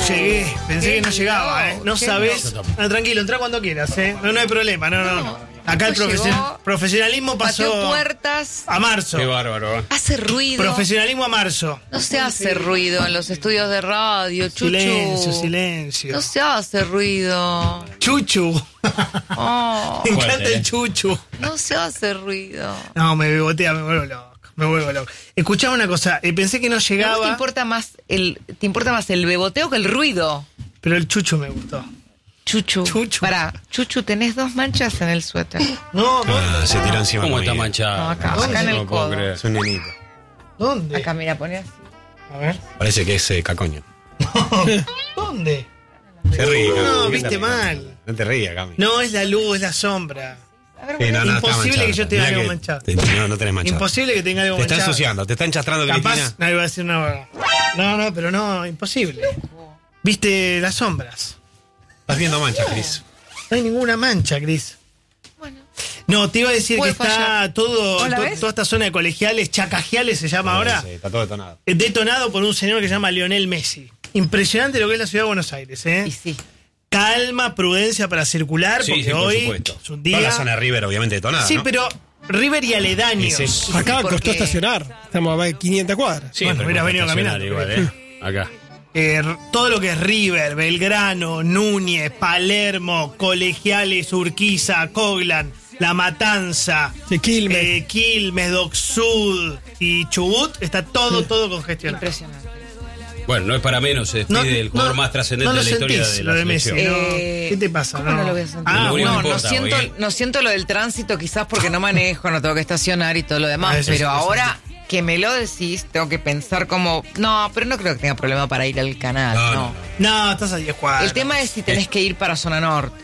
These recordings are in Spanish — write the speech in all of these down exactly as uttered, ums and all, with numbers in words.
Llegué, pensé Qué que no llegaba, ¿eh? No qué sabés. loco. No, tranquilo, entra cuando quieras, ¿eh? No, no hay problema, no, no, no. Acá el Esto profesio- llegó, profesionalismo Pateó pasó puertas, a marzo. Qué bárbaro. hace ruido. Profesionalismo a marzo. No se hace ruido en los estudios de radio, Chuchu. Silencio, silencio. No se hace ruido. Chuchu. Oh, Me encanta Fuerte, el ¿eh? chuchu. no se hace ruido. No, me bebotea, me vuelvo loco. Me vuelvo loco. Escuchaba una cosa, eh, pensé que no ¿A vos llegaba, te importa más el te importa más el beboteo que el ruido? pero el chuchu me gustó. Chuchu. Chuchu. Pará, Chuchu, tenés dos manchas en el suéter. No, no. Ah, se tiró encima. ¿Cómo muy está bien. manchado? No, acá, acá en no el lo puedo codo. creer. Es un nenito. ¿Dónde? Acá, mira, poné así. A ver. Parece que es eh, cacoño. ¿Dónde? Se ríe, Cami. No, ¿Qué viste te ríes? mal. No te rías, Cami. No, es la luz, es la sombra. A ver, Sí, no, no, está Imposible manchado. que yo tenga Mirá algo que manchado. te- No, no tenés manchado. Imposible que tenga algo Te está manchado. ensuciando, te está enchastrando, Capaz, Cristina. no iba a decir una. No, no, pero no, imposible. ¿Viste las sombras? Estás viendo manchas, Cris. No hay ninguna mancha, Cris. Bueno. No, te iba a decir Puede que está fallar. todo, ¿Vos la to- ves? toda esta zona de colegiales, chacajiales se llama ahora, Sí, está todo detonado. eh, detonado por un señor que se llama Lionel Messi. Impresionante lo que es la ciudad de Buenos Aires, ¿eh? Y sí. Calma, prudencia para circular, Sí, porque sí, por hoy supuesto. es un Toda día. la zona de River, obviamente, detonada. Sí, ¿no? pero River y aledaños. Sí, sí. Acá porque- costó estacionar. Estamos a quinientas cuadras. Sí, Bueno, pero hubiera no venido estacionar caminando. igual, ¿eh? Acá. Eh, r- todo lo que es River, Belgrano, Núñez, Palermo, Colegiales, Urquiza, Coglan, La Matanza, Sí, Quilmes. eh, Quilmes, Doc Sud y Chubut, está todo, todo congestionado. Impresionante. Bueno, no es para menos, se despide No, el jugador no, más trascendente no lo de la historia sentís, de lo la de Messi. selección. No, Eh, ¿qué te pasa? ¿Cómo no, lo voy a sentir? Ah, Lo único no, que no importa, siento, oye. no siento lo del tránsito quizás porque no manejo, no tengo que estacionar y todo lo demás, Ah, eso sí, pero eso ahora que me lo decís, tengo que pensar como, no, pero no creo que tenga problema para ir al canal, No, no. no, No, estás a diez cuadras. El tema es si tenés que ir para zona norte.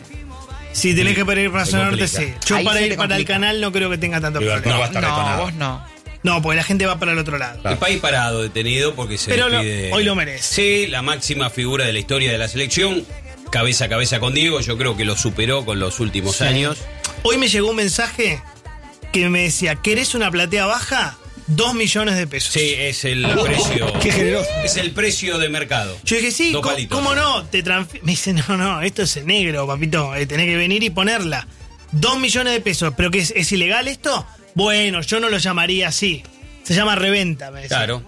Si tenés que para ir para Se zona norte, complica. sí. Yo Ahí para se ir te para el complica. canal no creo que tenga tanto River problema. no va a estar No, detonado. vos no. No, porque la gente va para el otro lado. El país parado, detenido, porque se Pero lo- despide. hoy lo merece. Sí, la máxima figura de la historia de la selección. Cabeza a cabeza con Diego, yo creo que lo superó con los últimos Sí. años. Hoy me llegó un mensaje que me decía, ¿querés una platea baja? Dos millones de pesos. Sí, es el precio. Qué generoso. Es el precio de mercado. Yo dije, sí, Dos ¿cómo, palitos. cómo no? Te transfi- me dice, no, no, esto es en negro, papito. eh, tenés que venir y ponerla. Dos millones de pesos. ¿Pero qué es, es ilegal esto? Bueno, yo no lo llamaría así. Se llama reventa, me decía. Claro.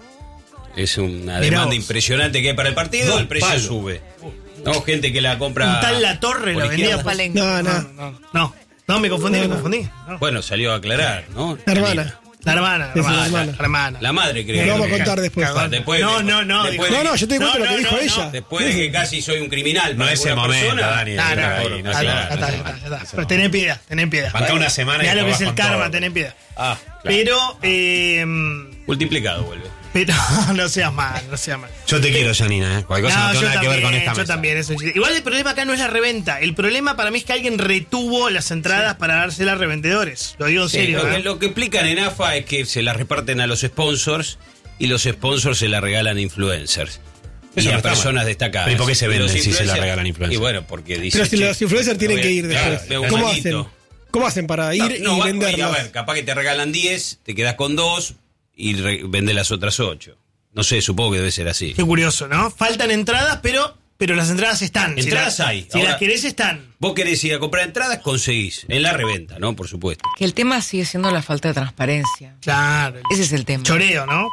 Es una Mirá demanda vos. impresionante que hay para el partido, Dos el precio palos. sube. No, gente que la compra. Un tal La Torre por lo vendía. izquierda. por- Palenque. No, No, no. no, no. No, no, me confundí, me confundí. No. Bueno, salió a aclarar, ¿no? La hermana. La hermana, la Esa es hermana. la hermana. La hermana. La madre, creo. Nos lo vamos a que- contar después. Cagón. Después- no, después- no, no. después- dijo- No, no, yo te cuento lo que dijo no, ella. no. Después de que casi soy un criminal. No para es el alguna momento, persona. Dani. No, no, Ahí, no, no, ya claro. está, ya está, ya está. Pero tené piedad, tené piedad. Banca una semana y Mirá lo que vas es el con karma, todo. tené piedad. Ah, claro. Pero, eh, Multiplicado vuelve. pero no seas mal, no seas mal. Yo te quiero, Janina, ¿eh? Cualquier cosa no, No, tengo yo nada que ver con también, esta yo mesa. también, es un chiste. Igual el problema acá no es la reventa. El problema para mí es que alguien retuvo las entradas para dárselas a revendedores. Lo digo en Sí, serio. lo, que, ¿eh? lo que explican en A F A es que se la reparten a los sponsors y los sponsors se la regalan a influencers. Eso y no a está mal. personas destacadas. Pero ¿y por qué se Y los venden si se la influencers- regalan a influencers? Y bueno, porque dicen. Pero si che, los influencers tienen voy a- que ir claro, después. veo un ¿Cómo manito. hacen? ¿Cómo hacen para ir No, y no, va- venderlas? A ver, capaz que te regalan diez, te quedas con dos y re- vende las otras ocho. No sé, supongo que debe ser así. Qué curioso, ¿no? Faltan entradas, pero, pero las entradas están. Entradas si las, hay. Si Ahora- las querés, están. Vos querés ir a comprar entradas, conseguís. En la reventa, ¿no? Por supuesto. Que el tema sigue siendo la falta de transparencia. Claro. Ese es el tema. Choreo, ¿no?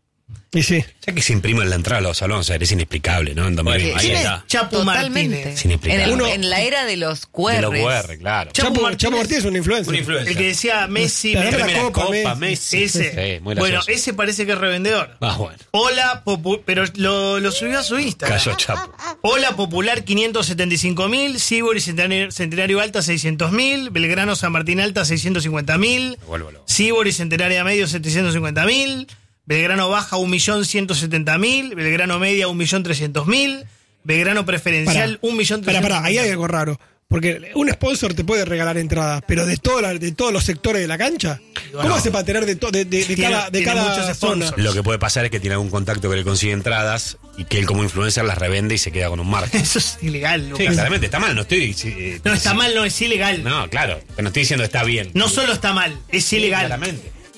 Y sí. Ya que se imprime en la entrada a los salones, o sea, es inexplicable, ¿no? En dos mil veinte. Bueno, ahí ¿Quién está. es Chapu Totalmente. Martínez? Sin explicar. En, el- Uno- en la era de los Q De Rs. los U R, claro. Chapu Chapo, Martínez. Chapo Martínez es un influencer. Un influencer. El que decía Messi. Te agarra Messi. la copa, Copa, Messi. Messi. Ese. Sí, muy bueno, gracioso. ese parece que es revendedor. Ah, bueno. Hola, popu- pero lo, lo subió a su Instagram. Cayó Chapo. Hola Popular quinientos setenta y cinco mil, Sibori Centenario, Centenario Alta seiscientos mil, Belgrano San Martín Alta seiscientos cincuenta mil, Me vuelvo loco. Sibori Centenaria Medio setecientos cincuenta mil, Belgrano Baja un millón ciento setenta mil, Belgrano Media un millón trescientos mil, Belgrano Preferencial un millón Pará, trescientos pará, ahí hay algo raro. Porque un sponsor te puede regalar entradas, pero de, toda la- de todos los sectores de la cancha, ¿cómo No. hace para tener de, to- de, de- de Tiene- cada, de tiene cada muchos zona? sponsors. Lo que puede pasar es que tiene algún contacto que le consigue entradas y que él como influencer las revende y se queda con un margen. Eso es ilegal, Sí, Lucas. claramente, está mal, no estoy... eh, No, está mal, no, es ilegal. No, No, claro, pero no estoy diciendo está bien. solo está mal, es ilegal. Claramente.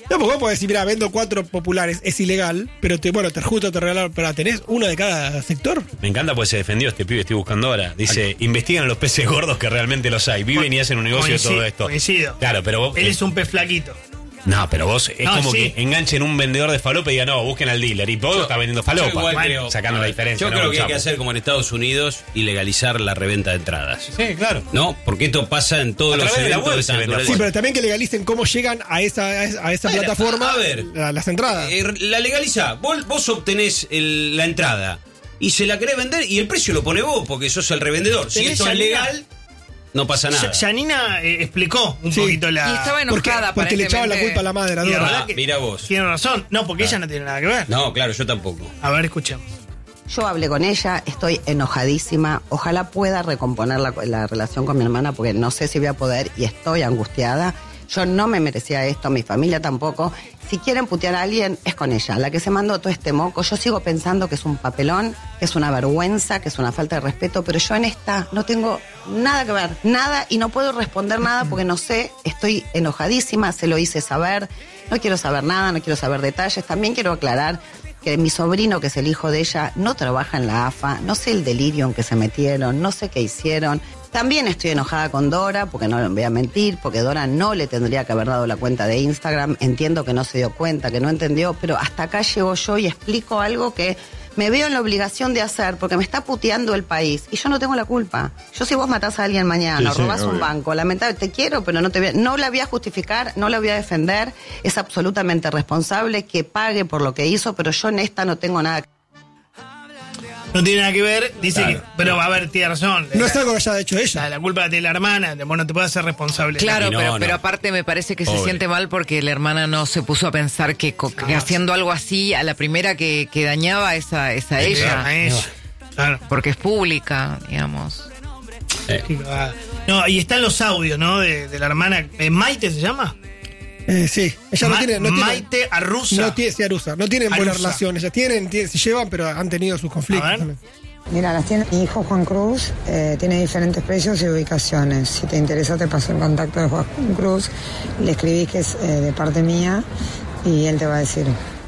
No, porque vos podés decir, mira, vendo cuatro populares, es ilegal, pero te, bueno, te justo te regalaron, pero tenés uno de cada sector. Me encanta pues se defendió este pibe, estoy buscando ahora. Dice, investigan a los peces gordos que realmente los hay. Viven y hacen un negocio de todo esto. Coincido. Claro, pero vos... Él eh, es un pez flaquito. No, pero vos es No, como sí. que enganchen un vendedor de falopa y digan, no, busquen al dealer. Y vos estás vendiendo falopa. Yo igual Bueno, creo- sacando la diferencia. Yo ¿no? creo que hay Chapo. que hacer como en Estados Unidos y legalizar la reventa de entradas. Sí, claro. ¿No? Porque esto pasa en todos A los través de la eventos web de se esa vende naturaleza. Sí, pero también que legalicen cómo llegan a esa, a esa, a esa Bueno, plataforma a ver. la- las entradas. Eh, la legaliza. Vos, vos obtenés el- la entrada y se la querés vender y el precio lo pone vos porque sos el revendedor. Si ¿Tenés esto es Yanina? legal, no pasa nada. Ya- Yanina eh, explicó un Sí. poquito la. Y estaba porque, enojada, porque le echaban la aparentemente. culpa a la madre, a Y la Dora. verdad Ah, que mira vos. Tiene razón. No, porque ella no tiene nada que ver. No, claro, yo tampoco. A ver, escuchemos. Yo hablé con ella, estoy enojadísima. Ojalá pueda recomponer la, la relación con mi hermana porque no sé si voy a poder y estoy angustiada. Yo no me merecía esto, mi familia tampoco. Si quieren putear a alguien, es con ella. La que se mandó todo este moco, yo sigo pensando que es un papelón, que es una vergüenza, que es una falta de respeto, pero yo en esta no tengo nada que ver, nada, y no puedo responder nada porque no sé, estoy enojadísima, se lo hice saber, no quiero saber nada, no quiero saber detalles. También quiero aclarar que mi sobrino, que es el hijo de ella, no trabaja en la A F A, no sé el delirio en que se metieron, no sé qué hicieron. También estoy enojada con Dora, porque no le voy a mentir, porque Dora no le tendría que haber dado la cuenta de Instagram. Entiendo que no se dio cuenta, que no entendió, pero hasta acá llego yo y explico algo que me veo en la obligación de hacer, porque me está puteando el país y yo no tengo la culpa. Yo si vos matás a alguien mañana, Sí, sí, robás un obvio. banco, lamentable, te quiero, pero no te voy a, no la voy a justificar, no la voy a defender, es absolutamente responsable que pague por lo que hizo, pero yo en esta no tengo nada que... No tiene nada que ver. Dice Claro. que. Pero a ver, tiene razón. No la, es algo que haya hecho ella. la, la culpa la tiene la hermana. Bueno, no te puedes hacer responsable. Claro, Y no, pero, no. pero aparte me parece que se Pobre. siente mal porque la hermana no se puso a pensar que, co- que haciendo algo así a la primera que, que dañaba es a, es a ella, A ella. Claro. porque es pública, digamos. Eh, Qué cagada. No, y están los audios, ¿no? De, de la hermana. eh, ¿Maite se llama? Eh, sí, ella Ma- no tiene... No tiene Maite Arruza. No tiene, sí, Arusa. No tienen buenas Arusa. relaciones. Ellas tienen, tienen- se llevan, pero han tenido sus conflictos A ver. también. Mira, las tiene mi hijo Juan Cruz, eh, tiene diferentes precios y ubicaciones. Si te interesa, te paso el contacto de Juan Cruz. Le escribí que es eh, de parte mía y él te va a decir.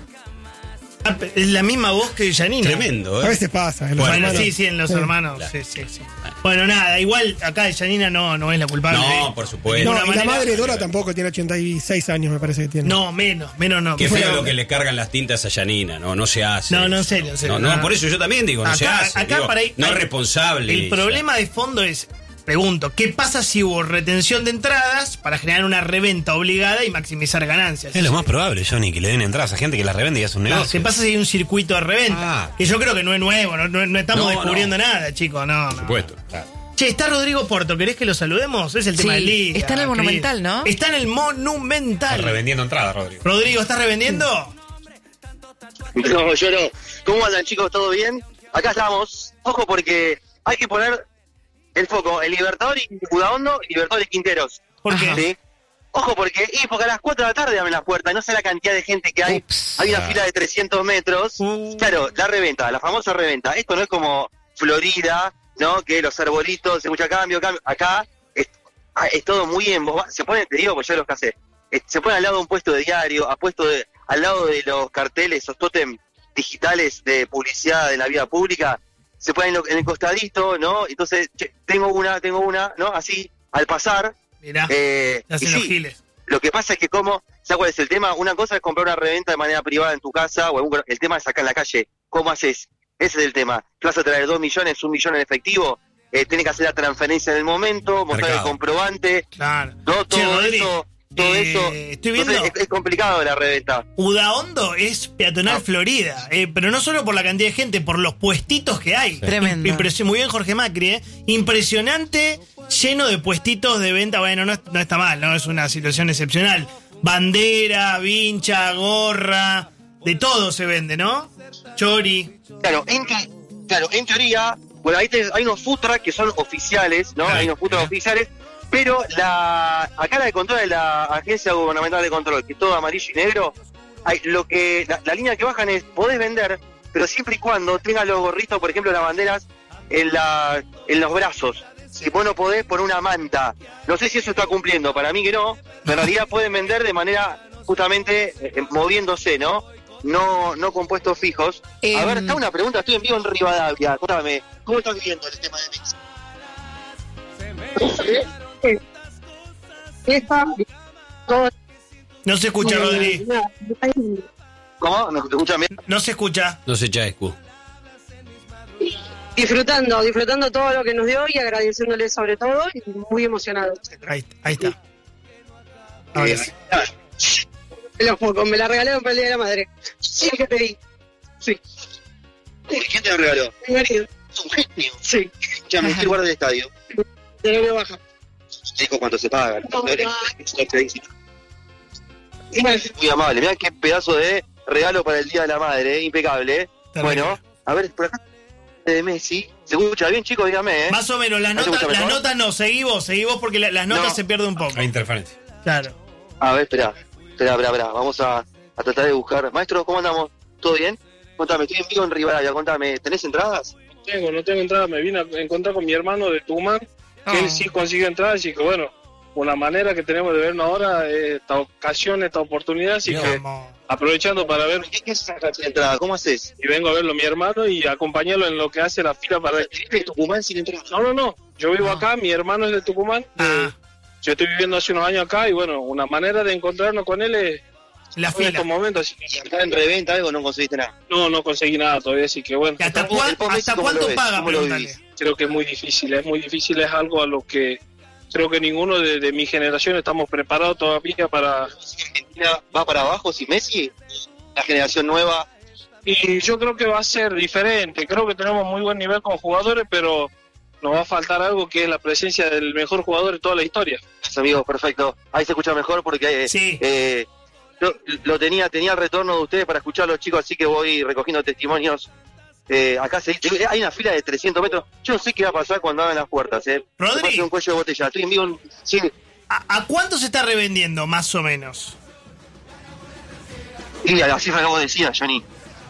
Ah, pe- Es la misma voz que Yanina. tremendo, A ¿eh? veces pasa. En los Bueno, hermanos. sí, sí, en los Sí. hermanos. Sí, sí, sí. Bueno, nada, igual acá Yanina no, no es la culpable. No, ¿eh? por supuesto. De No, ninguna y la manera. madre Dora tampoco tiene ochenta y seis años, me parece que tiene. No, menos, menos no. Qué Fue feo la- lo que le cargan las tintas a Yanina, no, no se hace. No, no, en serio, en serio. No, no, No. por eso yo también digo, no se Acá, hace. acá Digo, para ahí- no es hay- responsable. El ella. problema de fondo es, pregunto, ¿qué pasa si hubo retención de entradas para generar una reventa obligada y maximizar ganancias? Es lo más probable, Johnny, que le den entradas a gente que las revende y hace un Claro, negocio. ¿qué pasa si hay un circuito de reventa? Ah. Que yo creo que no es nuevo, no, no- no estamos No, descubriendo no. nada, chicos, no, no. Por supuesto. Che, está Rodrigo Porto, ¿querés que lo saludemos? Es el tema Sí, del día. está en el querido. Monumental, ¿no? Está en el Monumental. Está revendiendo entradas, Rodrigo. Rodrigo, ¿estás revendiendo? No, yo no. ¿Cómo andan, chicos? ¿Todo bien? Acá estamos. Ojo, porque hay que poner el foco en Libertador y Udaondo y Libertador y Quinteros. ¿Por qué? ¿Sí? Ojo, porque, y porque a las cuatro de la tarde abren las puertas. No sé la cantidad de gente que hay. Ups. Hay una fila de trescientos metros. Uh. Claro, la reventa, la famosa reventa. Esto no es como Florida, ¿no? Que los arbolitos, se escucha cambio, cambio. Acá es, ah, es todo muy en voz ba- Se pone, te digo, pues yo los casé. Eh, Se pone al lado de un puesto de diario, a puesto de, al lado de los carteles, esos tótem digitales de publicidad de la vida pública. Se ponen en, lo- en el costadito, ¿no? Entonces, che, tengo una, tengo una, ¿no? Así, al pasar. Mirá, Eh, te y hacen los sí, giles. lo que pasa es que como, ¿sabes cuál es el tema? Una cosa es comprar una reventa de manera privada en tu casa, o algún- el tema es acá en la calle. ¿Cómo haces? Ese es el tema. ¿Te vas a traer dos millones, un millón en efectivo? Eh, tenés que hacer la transferencia en el momento, mostrar Mercado. el comprobante, Claro. no, Che, todo Rodri, eso, todo eh, eso. estoy viendo- Entonces, es, es complicado la reventa. Udaondo es peatonal Ah. Florida, eh, pero no solo por la cantidad de gente, por los puestitos que hay. Tremendo. Impresio- muy bien, Jorge Macri, eh. Impresionante, lleno de puestitos de venta. Bueno, no, es- no está mal, ¿no? Es una situación excepcional. Bandera, vincha, gorra, de todo se vende, ¿no? Chori. Claro, en, te- claro, en teoría, bueno, ahí tenés- hay unos food trucks que son oficiales, ¿no? Hay unos food trucks oficiales, pero la acá la de control de la Agencia Gubernamental de Control, que es todo amarillo y negro, hay, lo que la, la línea que bajan es, podés vender, pero siempre y cuando tengas los gorritos, por ejemplo, las banderas en, la, en los brazos. Si vos no podés, por una manta. No sé si eso está cumpliendo, para mí que no, pero en realidad pueden vender de manera justamente eh, moviéndose, ¿no? No no con puestos fijos. Eh, A ver, está una pregunta, estoy en vivo en Rivadavia, contame, ¿cómo estás viviendo el tema de Mix? No se escucha, Rodri. ¿Cómo? ¿No te escuchan bien? No se escucha. No se Chaescu. Disfrutando, disfrutando todo lo que nos dio y agradeciéndole sobre todo y muy emocionado. Ahí, ahí está. Ahora sí. Me la, me la regalaron para el Día de la Madre. Sí, que pedí. Sí. ¿Quién te lo regaló? Mi marido. Un genio. Sí. Ya me lugar del estadio. De la baja. Te dijo cuánto se paga. No, ¿no? no. Muy amable. Mirá qué pedazo de regalo para el Día de la Madre, ¿eh? Impecable. ¿eh? Terrible. Bueno, a ver, por acá de Messi. ¿Se escucha bien, chicos? Dígame, ¿eh? Más o menos, las ¿No se notas, escucha las mejor? notas no, seguí vos, seguí vos porque la- las notas No. se pierden un poco. Hay interferencia. Claro. A ver, espera. Espera, espera, espera. Vamos a, a tratar de buscar. Maestro, ¿cómo andamos? ¿Todo bien? Contame, estoy en vivo en Rivadavia. Contame, ¿tenés entradas? Tengo, no tengo entrada, me vine a encontrar con mi hermano de Tucumán, que Ah. él sí consiguió entradas y que bueno, una manera que tenemos de vernos ahora es esta ocasión, esta oportunidad, así que Vamos. aprovechando para ver, ¿Qué, qué es esa cantidad de entradas? ¿Cómo haces? y vengo a verlo a mi hermano y acompañarlo en lo que hace la fila para... ¿Tenés Tucumán sin entradas? No, no, no, yo vivo acá, mi hermano es de Tucumán, Ah, eh, yo estoy viviendo hace unos años acá y bueno, una manera de encontrarnos con él es la en fila. estos momentos, así que ¿Y acá en reventa algo no conseguiste nada? no, no conseguí nada todavía, así que bueno. ¿Y hasta, ¿Cómo- cuán- el post Messi hasta cómo lo cuánto ves? paga? ¿Cómo lo Pregúntale. vivís? Creo que es muy difícil, es muy difícil, es algo a lo que creo que ninguno de, de mi generación estamos preparados todavía para... ¿Argentina va para abajo sin Messi? La generación nueva. Y yo creo que va a ser diferente, creo que tenemos muy buen nivel con jugadores, pero nos va a faltar algo que es la presencia del mejor jugador de toda la historia. Gracias, amigos, perfecto. Ahí se escucha mejor porque eh, Sí. eh, yo lo tenía, tenía el retorno de ustedes para escuchar a los chicos, así que voy recogiendo testimonios. Eh, acá se, hay una fila de trescientos metros. Yo no sé qué va a pasar cuando abran las puertas. Eh. Rodri. Me pasa un cuello de botella. Estoy en vivo. en- Sí. ¿A, a cuánto se está revendiendo, más o menos? Y a la cifra que vos decías, Johnny.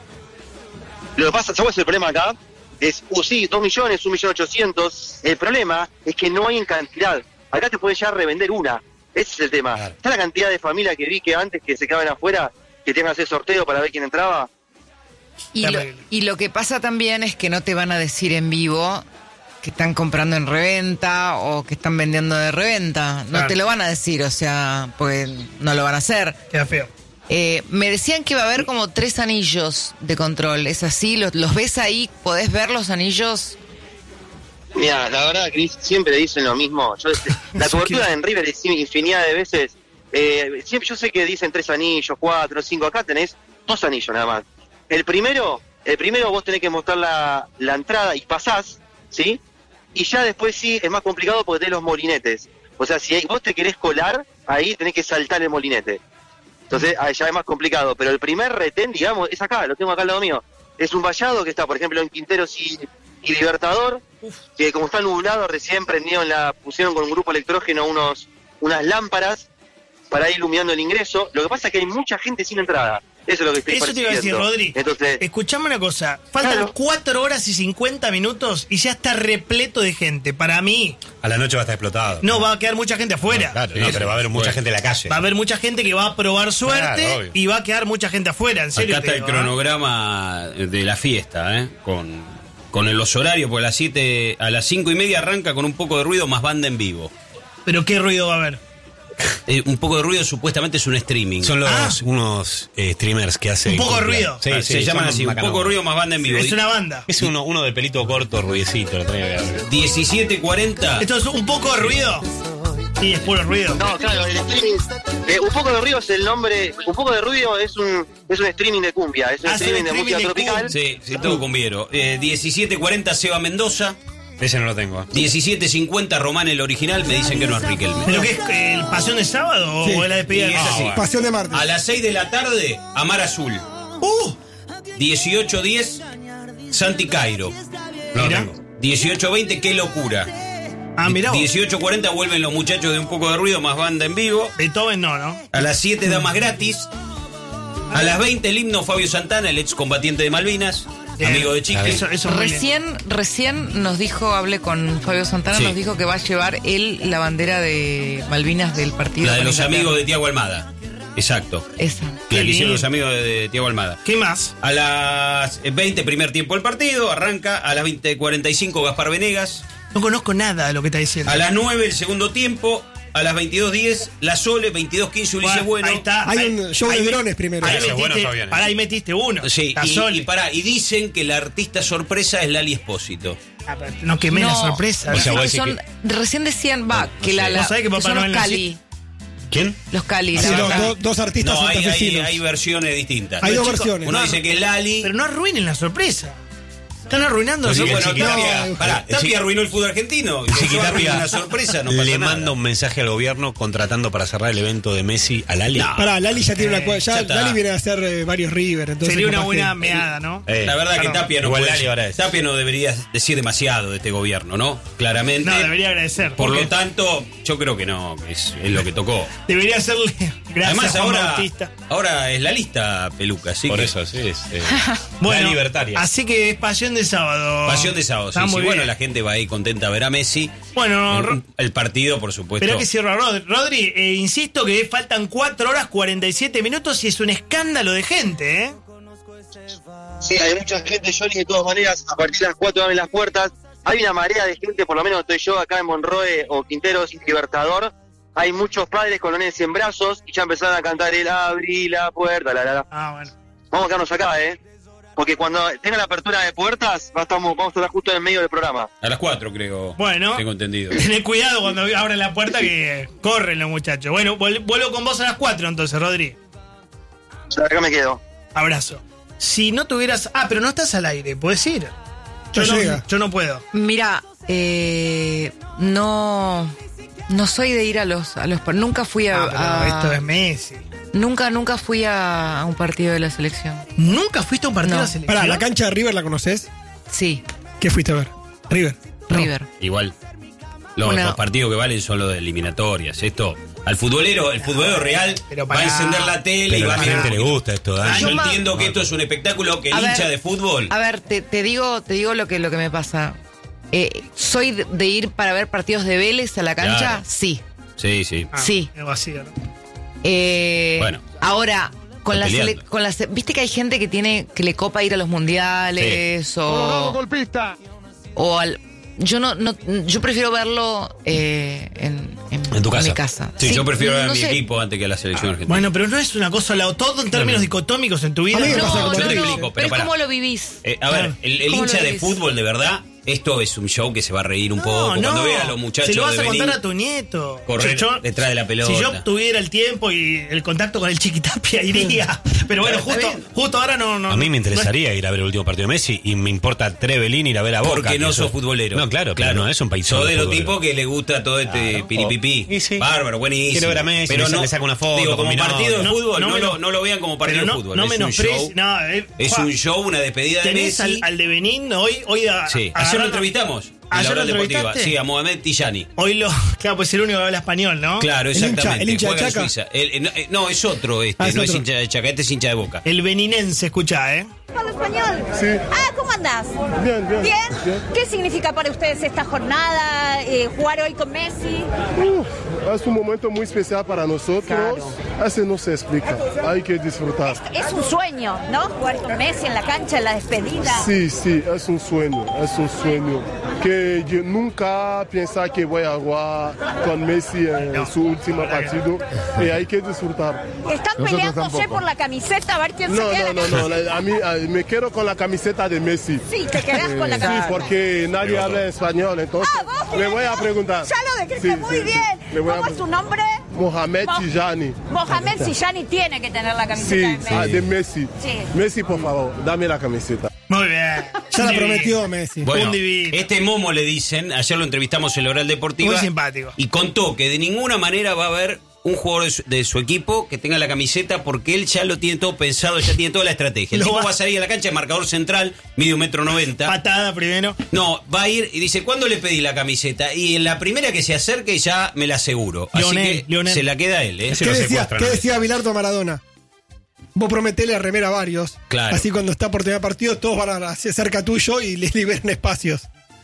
Lo que pasa, ¿sabes el problema acá? Es, uh, sí, dos millones, un millón ochocientos. El problema es que no hay en cantidad. Acá te puedes ya revender una. Ese es el tema. Claro. ¿Está la cantidad de familias que vi que antes que se quedaban afuera, que tengan que hacer sorteo para ver quién entraba? Y lo, Terrible. y lo que pasa también es que no te van a decir en vivo que están comprando en reventa o que están vendiendo de reventa. No Claro. te lo van a decir, o sea, pues no lo van a hacer. Queda feo. Eh, me decían que va a haber como tres anillos de control. ¿Es así? ¿Los, los ves ahí? ¿Podés ver los anillos? Mira, la verdad, Cris, siempre dicen lo mismo. Yo, la Eso cobertura quiero- en River es infinidad de veces. Eh, siempre, yo sé que dicen tres anillos, cuatro, cinco. Acá tenés dos anillos nada más. El primero, el primero vos tenés que mostrar la, la entrada y pasás, ¿sí? Y ya después sí es más complicado porque tenés los molinetes. O sea, si vos te querés colar, ahí tenés que saltar el molinete. Entonces, ahí ya es más complicado. Pero el primer retén, digamos, es acá, lo tengo acá al lado mío. Es un vallado que está, por ejemplo, en Quinteros y, y Libertador, que como está nublado, recién prendieron la, pusieron con un grupo electrógeno unos, unas lámparas para ir iluminando el ingreso. Lo que pasa es que hay mucha gente sin entrada. Eso es lo que estoy Eso te iba a decir, percibiendo. Rodri. Entonces, Escuchame una cosa. Faltan Claro. cuatro horas y cincuenta minutos y ya está repleto de gente. Para mí, A la noche va a estar explotado. no va a quedar mucha gente afuera. Claro, no, pero va a haber mucha gente en la calle. Va a haber mucha gente que va a probar suerte Claro, obvio. y va a quedar mucha gente afuera, en serio. Acá te está el digo, ¿eh? cronograma de la fiesta, ¿eh? Con, con los horarios, porque a las siete, a las cinco y media arranca con un poco de ruido más banda en vivo. Pero qué ruido va a haber. Eh, un poco de ruido supuestamente es un streaming. Son los Ah. unos eh, streamers que hacen. Un poco de cumpla. ruido. Sí, Ah, sí, se llaman son así, un bacanos. poco de ruido más banda en vivo. Es una banda. Es uno, uno de pelito corto, ruidecito. Lo tenía que ver. diecisiete cuarenta. Esto es un poco de ruido. Sí, es puro ruido. no, claro, el streaming. eh, un poco de ruido es el nombre. Un poco de ruido es un, es un streaming de cumbia. Es un Ah, sí, streaming de streaming música de tropical. Sí, sí, todo cumbiero. Eh, diecisiete cuarenta Seba Mendoza. Ese no lo tengo. diecisiete cincuenta Román el original. Me dicen que no es Riquelme. ¿Pero qué es? ¿El Pasión de Sábado Sí. o es la despedida Sí, de es Messi? así. Pasión de Marte. A las seis de la tarde, Amar Azul. ¡Uh! dieciocho diez Santi Cairo. No lo Mirá. tengo. dieciocho veinte Qué locura. Ah, mirá vos. dieciocho cuarenta vuelven los muchachos de un poco de ruido, más banda en vivo. Beethoven no, ¿no? A las siete damas gratis. A las veinte el himno Fabio Santana, el ex combatiente de Malvinas, Bien. amigo de Chiqui. Eso, eso es muy bien. Recién, recién nos dijo, hablé con Fabio Santana, Sí. nos dijo que va a llevar él la bandera de Malvinas del partido. La de con los Inglaterra. amigos de Tiago Almada. Exacto. Esa. La que hicieron bien. los amigos de, de Thiago Almada. ¿Qué más? A las veinte, primer tiempo del partido, arranca. A las veinte cuarenta y cinco, Gaspar Venegas. No conozco nada de lo que está diciendo. A las nueve, el segundo tiempo. A las veintidós diez, La Sole. veintidós quince, Ulises Bueno. Ahí está. Hay Ahí- un show ahí de me- drones primero. Ahí Ese metiste, bueno está bien, ¿eh? pará, ahí metiste uno. Sí, La y, Sole. y pará, y dicen que la artista sorpresa es Lali Espósito. Ah, pero no quemé la sorpresa. O sea, Dicen vos que decís son, recién decían, va, que la, sé. la- ¿Vos sabés que que Papá son los Noel no Cali. ¿Quién? Los Cali. Sí, la dos, verdad. dos- dos artistas No, hay, hay, santafesinos. hay versiones distintas. Hay dos chicos, versiones. Uno No, dice que es Lali. Pero no arruinen la sorpresa. Están arruinando la Sí, sorpresa. bueno, Chiqui Tapia, no, pará, el Tapia Chiqui- arruinó el fútbol argentino. Chiqui Eso arruina Tapia una sorpresa, no pasa le nada. manda un mensaje al gobierno contratando para cerrar el evento de Messi a Lali. No. Pará, Lali ya tiene una cua- ya, ya está. Lali viene a hacer eh, varios River. Entonces Sería una capaz buena que- meada, ¿no? Eh, La verdad Claro. que Tapia no Igual puede- Lali ahora es. Tapia no debería decir demasiado de este gobierno, ¿no? Claramente. No, debería agradecer. Por porque lo tanto, yo creo que no, que es, es lo que tocó. debería hacerle gracias Además, a Juan ahora, Bautista. ahora es la lista Peluca, así Por que- eso, sí, es eh, Bueno, la libertaria. así que es pasión de sábado. Pasión de sábado, Está sí, muy sí. Bueno, bien. la gente va ahí contenta a ver a Messi. Bueno, el, Ro- el partido, por supuesto. Esperá que cierra Rodri. Rodri, eh, insisto que faltan cuatro horas cuarenta y siete minutos y es un escándalo de gente, ¿eh? Sí, hay mucha gente, Johnny, de todas maneras, a partir de las cuatro abren las puertas. Hay una marea de gente, por lo menos estoy yo acá en Monroe o Quinteros y Libertador. Hay muchos padres con los nenes en brazos y ya empezaron a cantar el abrí la puerta, la, la, la. Ah, bueno. Vamos a quedarnos acá, ¿eh? Porque cuando tenga la apertura de puertas, va a estar- vamos a estar justo en el medio del programa. A las cuatro, creo. Bueno. Tengo entendido. Tené cuidado cuando abren la puerta que corren los muchachos. Bueno, vol- vuelvo con vos a las cuatro entonces, Rodri. Acá me quedo. Abrazo. Si no tuvieras... Ah, pero no estás al aire, ¿puedes ir? Yo No no, llega. yo no puedo. Mira, eh, no, no soy de ir a los, a los, nunca fui a, Ah, pero a- esto es Messi. nunca, nunca fui a, a un partido de la selección. ¿Nunca fuiste a un partido No. de la selección? Pará, ¿la cancha de River la conoces? Sí, ¿Qué fuiste a ver? River. No. River. Igual. Los, Una- los partidos que valen son los de eliminatorias. Esto, al futbolero, el futbolero real pero va a pará. encender la tele y Pero va a la a mirar gente un le poquito. gusta esto, Ah, Dani. yo Yo ma- entiendo que esto es un espectáculo que el A ver, hincha de fútbol. A ver, te, te digo, te digo lo que, lo que me pasa. Eh, ¿Soy de, de ir para ver partidos de Vélez a la cancha? Claro. Sí. Sí, sí. Ah, Sí. es vacío, ¿no? Eh, Bueno. Ahora, con Está la, sele- peleando. con la se- viste que hay gente que tiene que le copa ir a los mundiales o o al yo no, no yo prefiero verlo eh, en, en, En tu casa. mi casa. Sí, yo prefiero ver a no mi sé. equipo antes que a la selección argentina. Bueno, pero no es una cosa, la- todo en términos dicotómicos en tu vida. A mí me No, pasa no, como Yo te no, explico, pero pero pará. ¿cómo lo vivís? Eh, a ver, el, el ¿Cómo hincha lo de ves? fútbol, de verdad, esto es un show que se va a reír un No, poco. no. Cuando vea a los muchachos Se lo vas de a contar Benín a tu nieto. correr Yo- detrás de la pelota. Si yo tuviera el tiempo y el contacto con el Chiquitapia iría. Pero bueno, Claro, está justo, bien. justo ahora no, no. A mí me no- interesaría ir a ver el último partido de Messi y me importa Trevelin ir a ver a Boca. Porque que no eso- sos futbolero. No, claro, claro, no es un país. Sos de los tipos que le gusta todo este Claro. piripipí. Y sí. Bárbaro, buenísimo. Quiero ver a Messi, pero le- no, le saco una foto Digo, con como mi partido de novia. fútbol, No, no, no me lo, lo- no lo vean como partido pero de no, fútbol. no es un menosprecies- show. no, eh, Es Juan, un show, una despedida de Tenés Messi. al, al de Benín hoy, hoy a- Sí, ayer agarraron- lo entrevistamos. en la ¿Ayer Oral lo Deportiva. entrevistaste? Sí, a Mohamed Tijani. Hoy lo. Claro, pues es el único que habla español, ¿no? Claro, El hincha- exactamente. el hincha de Juega en Chaca. Suiza. El- eh, no, eh, no, es otro este. Ah, es no es otro. hincha de Chaca, este es hincha de Boca. El beninense, escucha, ¿eh? ¿Habla español? Sí. Ah, ¿cómo andás? Bien, bien. ¿Bien? Bien. ¿Qué significa para ustedes esta jornada, eh, jugar hoy con Messi? Uf, es un momento muy especial para nosotros. Claro. Así no se explica. Hay que disfrutar. Es un sueño, ¿no? Jugar con Messi en la cancha, en la despedida. Sí, sí, es un sueño, es un sueño. Que yo nunca pensaba que voy a jugar con Messi en su último partido. Y hay que disfrutar. Están Nosotros peleándose tampoco. por la camiseta, a ver quién No, se queda. no, no, no. la- A mí a- me quedo con la camiseta de Messi. Sí, te quedás con la Sí, camiseta. porque nadie habla español, entonces Ah, vos le querés- voy a preguntar. Ya lo dijiste Sí, muy sí, sí. bien. Le voy a ¿Cómo es pre- su nombre? Mohamed Mo- Tijani. Mohamed Sillani tiene que tener la camiseta Sí, de Messi. ah, de Messi. Sí. Messi, por favor, dame la camiseta. Muy bien. Ya la Divino. prometió Messi. Bueno, Un divino. este Momo le dicen, ayer lo entrevistamos en la Oral Deportiva. Muy simpático. Y contó que de ninguna manera va a haber un jugador de su, de su equipo que tenga la camiseta porque él ya lo tiene todo pensado, ya tiene toda la estrategia. El Lo tipo va- va a salir a la cancha, marcador central, medio metro noventa. Patada primero. No, va a ir y dice, ¿cuándo le pedí la camiseta? Y en la primera que se acerque ya me la aseguro. Así Lionel, que Lionel. se la queda él, ¿eh? Ese ¿Qué lo decía, secuestran ¿qué a Messi. decía Bilardo Maradona? Vos prometele a remera a varios. Claro. Así cuando está por tener partido, todos van a hacer cerca tuyo y le liberan espacios.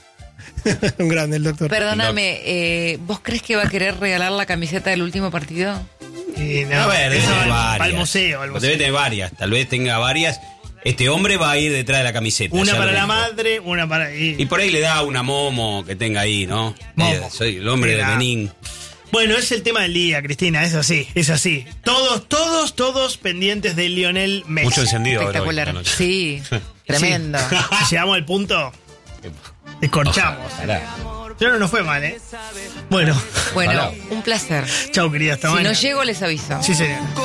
Un grande el doctor. Perdóname, eh, ¿vos crees que va a querer regalar la camiseta del último partido? Y no, a ver, debe eso tener va varias. al museo, al museo. Debe tener varias, tal vez tenga varias. Este hombre va a ir detrás de la camiseta. Una ya para lo la dijo. madre, una para... Y, Y por ahí le da una momo que tenga ahí, ¿no? Momo. Eh, soy el hombre Le de da. Benín. Bueno, es el tema del día, Cristina, es así, es así. Todos, todos, todos pendientes de Lionel Messi. Mucho encendido ahora hoy, Espectacular. esta noche. Sí, tremendo. Si llegamos al punto, descorchamos. Pero no nos fue mal, ¿eh? Bueno, Bueno, un placer. chau, querida, hasta Si no mañana. llego, les aviso. Sí, señor.